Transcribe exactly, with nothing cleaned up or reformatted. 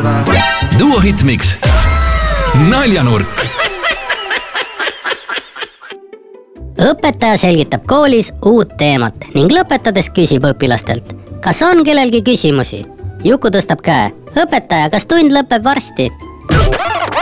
Duo Hitmix Naljanurk. Õpetaja selgitab koolis uut teemat ning lõpetades küsib õpilastelt, kas on kellelgi küsimusi. Juku tõstab käe. Õpetaja, kas tund lõpeb varsti?